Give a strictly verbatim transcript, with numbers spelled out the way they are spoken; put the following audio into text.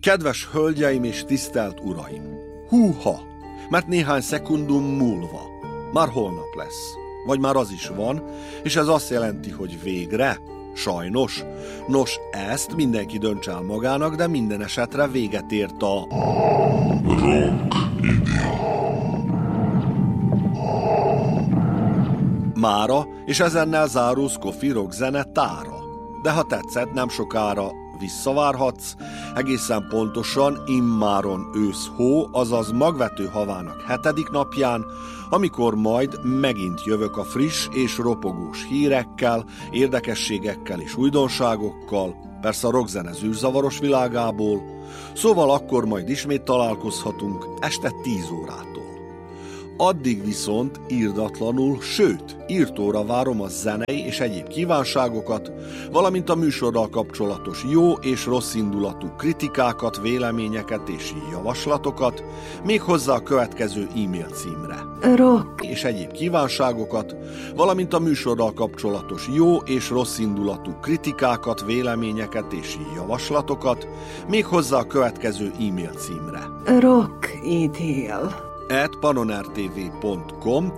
Kedves hölgyeim és tisztelt uraim! Húha! Mert néhány szekundum múlva már holnap lesz. Vagy már az is van, és ez azt jelenti, hogy végre, sajnos. Nos, ezt mindenki dönts el magának, de minden esetre véget ért a... mára, és ezennel zárul Scoffy Rock zene tára. De ha tetszett, nem sokára visszavárhatsz, egészen pontosan immáron ősz-hó, azaz magvető havának hetedik napján, amikor majd megint jövök a friss és ropogós hírekkel, érdekességekkel és újdonságokkal, persze a rockzene zűrzavaros világából, szóval akkor majd ismét találkozhatunk este tíz órától. Addig viszont irdatlanul, sőt, írtóra várom a zenei és egyéb kívánságokat, valamint a műsorral kapcsolatos jó és rossz indulatú kritikákat, véleményeket és javaslatokat, méghozzá a következő e-mail címre. Rock. És egyéb kívánságokat, valamint a műsorral kapcsolatos jó és rossz indulatú kritikákat, véleményeket és javaslatokat, méghozzá a következő e-mail címre. Rock idél. at panonertv pont com,